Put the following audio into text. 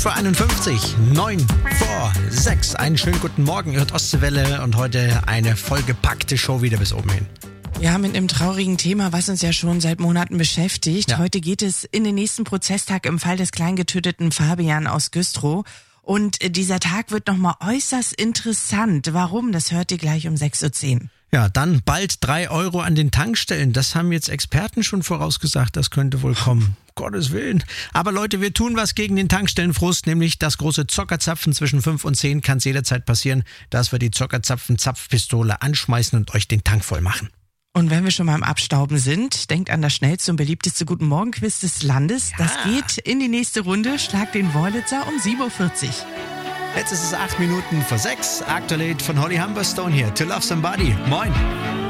5:51, 9 vor 6. Einen schönen guten Morgen, ihr hört Ostseewelle und heute eine vollgepackte Show wieder bis oben hin. Ja, mit einem traurigen Thema, was uns ja schon seit Monaten beschäftigt. Ja. Heute geht es in den nächsten Prozesstag im Fall des klein getöteten Fabian aus Güstrow. Und dieser Tag wird nochmal äußerst interessant. Warum? Das hört ihr gleich um 6:10 Uhr. Ja, dann bald 3 Euro an den Tankstellen. Das haben jetzt Experten schon vorausgesagt, das könnte wohl kommen. Gottes Willen. Aber Leute, wir tun was gegen den Tankstellenfrust, nämlich das große Zockerzapfen zwischen 5 und 10 kann es jederzeit passieren, dass wir die Zockerzapfen-Zapfpistole anschmeißen und euch den Tank voll machen. Und wenn wir schon mal im Abstauben sind, denkt an das schnellste und beliebteste Guten Morgen-Quiz des Landes. Ja. Das geht in die nächste Runde. Schlag den Wurlitzer um 7:40 Uhr. Jetzt ist es 8 Minuten vor 6. Aktuell von Holly Humberstone hier. To Love Somebody. Moin.